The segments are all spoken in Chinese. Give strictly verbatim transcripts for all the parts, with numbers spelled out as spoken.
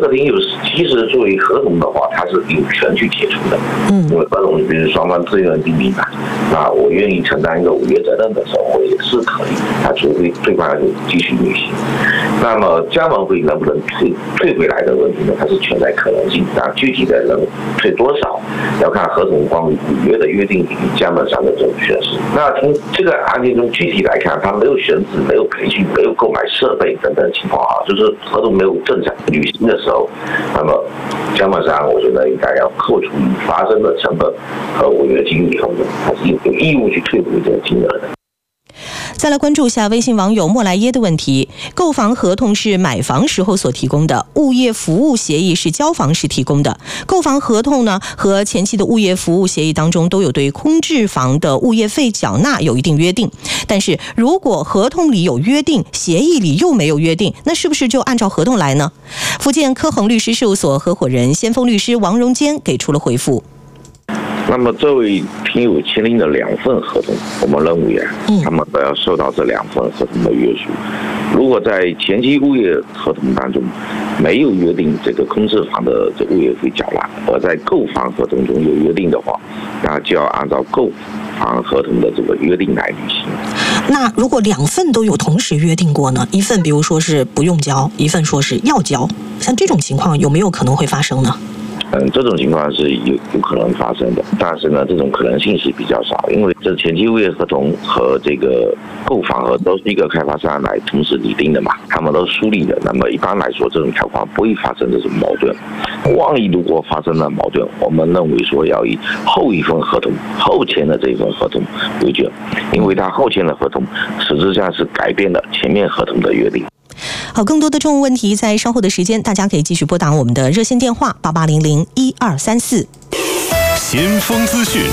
个领有其实作为合同的话，它是有权去解除的。嗯，因为合同比如双方自愿订立嘛，那我愿意承担一个违约责任的时候，我也是可以，啊，除非对方继续履行。那么加盟费能不能退退回来的问题呢？它是存在可能性，但具体的能退多少，要看合同关于履约的约定与加盟商的这种宣示。那从这个案件中具体来看，他没有选址、没有培训、没有购买设备等等情况啊，就是合同没有正常履行的时候，那么加盟商我觉得应该要扣除发生的成本和违约金以后呢，还是有义务去退回这个金额的。 再来关注一下微信网友莫来耶的问题：购房合同是买房时候所提供的，物业服务协议是交房时提供的。购房合同呢和前期的物业服务协议当中都有对空置房的物业费缴纳有一定约定，但是如果合同里有约定，协议里又没有约定，那是不是就按照合同来呢？福建科恒律师事务所合伙人先锋律师王荣坚给出了回复。 那么作为听友签订的两份合同，我们认为啊，他们都要受到这两份合同的约束。如果在前期物业合同当中没有约定这个空置房的这物业费缴纳，而在购房合同中有约定的话，那就要按照购房合同的这个约定来履行。 那如果两份都有同时约定过呢？一份比如说是不用交，一份说是要交，像这种情况有没有可能会发生呢？ 嗯，这种情况是有有可能发生的，但是呢，这种可能性是比较少，因为这前期物业合同和这个购房合都是一个开发商来同时拟定的嘛，他们都梳理的。那么一般来说，这种条款不会发生这种矛盾。万一如果发生了矛盾，我们认为说要以后一份合同后签的这一份合同为准，因为他后签的合同实质上是改变了前面合同的约定。 好，更多的重问题在稍后的时间，大家可以继续拨打我们的热线电话八八零零一二三四。 先锋资讯，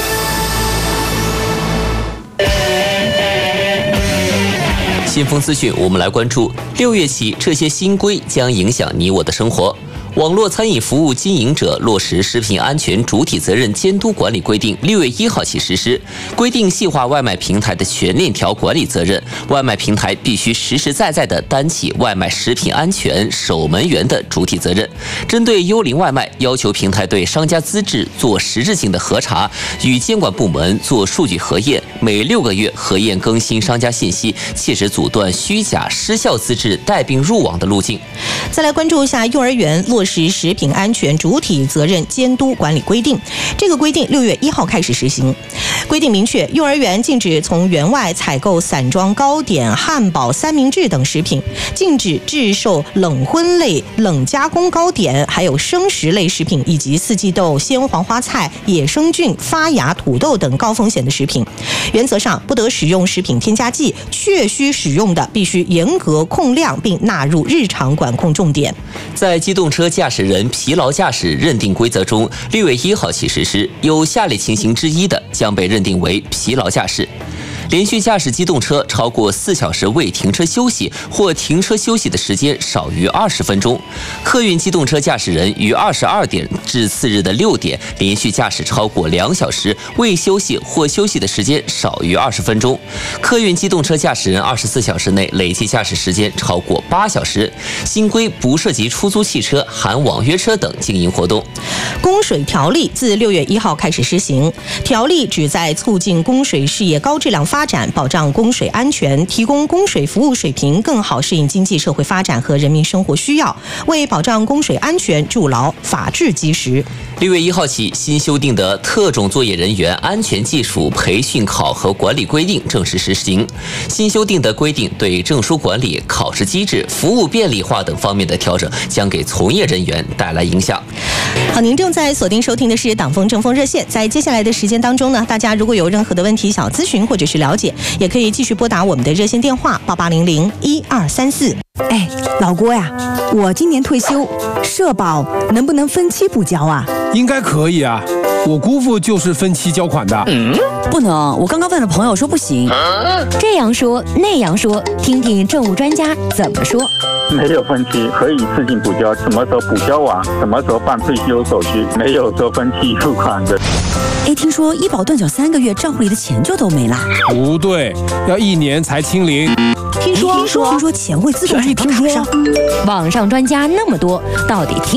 先锋资讯，我们来关注六月起这些新规将影响你我的生活。网络餐饮服务经营者落实食品安全主体责任监督管理规定，六月一号起实施。规定细化外卖平台的全链条管理责任，外卖平台必须实实在在地担起外卖食品安全守门员的主体责任。针对幽灵外卖，要求平台对商家资质做实质性的核查，与监管部门做数据核验，每六个月核验更新商家信息，切实阻断虚假失效资质带病入网的路径。 再来关注一下幼儿园落实食品安全主体责任监督管理规定，这个规定六月一号开始实行。规定明确，幼儿园禁止从园外采购散装糕点、汉堡、三明治等食品，禁止制售冷荤类、冷加工糕点，还有生食类食品，以及四季豆、鲜黄花菜、野生菌、发芽土豆等高风险的食品。原则上不得使用食品添加剂，确需使用的必须严格控量，并纳入日常管控重点。 在机动车驾驶人疲劳驾驶认定规则中，六月一号起实施，有下列情形之一的将被认定为疲劳驾驶。连续驾驶机动车超过四小时未停车休息，或停车休息的时间少于二十分钟；客运机动车驾驶人于二十二点至次日的六点连续驾驶超过两小时未休息或休息的时间少于二十分钟；客运机动车驾驶人二十四小时内累计驾驶时间超过八小时。新规不涉及出租汽车、含网约车等经营活动。 供水条例自六月一号开始施行，条例旨在促进供水事业高质量发展，保障供水安全，提供供水服务水平更好适应经济社会发展和人民生活需要，为保障供水安全筑牢法治基石。 六月一号起，新修订的特种作业人员安全技术培训考核管理规定正式实行。新修订的规定对证书管理、考试机制、服务便利化等方面的调整，将给从业人员带来影响。 好，您正在锁定收听的是党风政风热线。在接下来的时间当中呢，大家如果有任何的问题想咨询或者是了解，也可以继续拨打我们的热线电话八八零零一二三四。 哎，老郭呀，我今年退休，社保能不能分期补交啊？ 应该可以啊，我姑父就是分期交款的。 嗯，不能，我刚刚问了朋友说不行。 这样说那样说，听听政务专家怎么说。 没有分期，可以自行补交，什么时候补交完，什么时候办退休手续，没有说分期付款的。 哎，听说医保断缴三个月，账户里的钱就都没了。 不对，要一年才清零。 听说听说听说钱会自动转到卡上。 网上专家那么多，到底听